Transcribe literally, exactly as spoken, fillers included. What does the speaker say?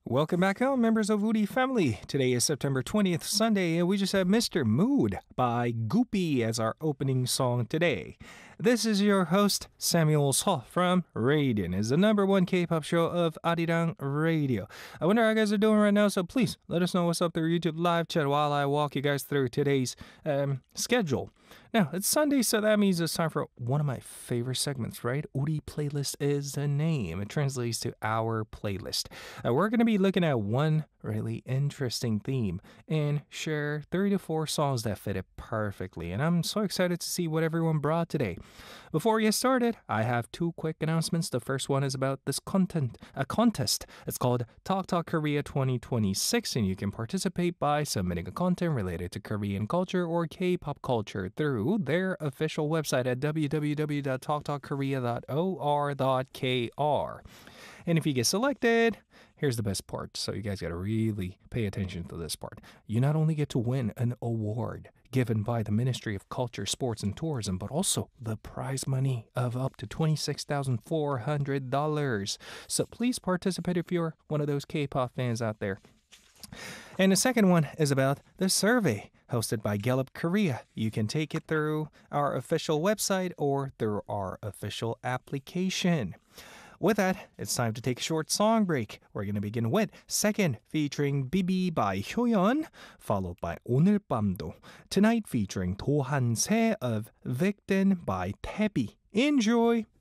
Welcome back home, members of Woody family. Today is September twentieth, Sunday, and we just have Mister Mood by Goopy as our opening song today. This is your host, Samuel Seo from Radian. It's the number one K-pop show of Arirang Radio. I wonder how you guys are doing right now, so please let us know what's up through YouTube live chat while I walk you guys through today's um, schedule. Now, it's Sunday, so that means it's time for one of my favorite segments, right? Uri Playlist is the name. It translates to our playlist. Uh, we're going to be looking at one really interesting theme and share three to four songs that fit it perfectly. And I'm so excited to see what everyone brought today. Before we get started, I have two quick announcements. The first one is about this content, a contest. It's called Talk Talk Korea twenty twenty-six, and you can participate by submitting a content related to Korean culture or K-pop culture through their official website at w w w dot talk talk korea dot o r dot k r. And if you get selected, here's the best part. So you guys got to really pay attention to this part. You not only get to win an award given by the Ministry of Culture, Sports, and Tourism, but also the prize money of up to twenty-six thousand four hundred dollars. So please participate if you're one of those K-pop fans out there. And the second one is about the survey hosted by Gallup Korea. You can take it through our official website or through our official application. With that, it's time to take a short song break. We're going to begin with Second featuring Bibi by Hyoyeon, followed by 오늘 밤도. Tonight featuring Do Han-se of Victim by Tebi. Enjoy!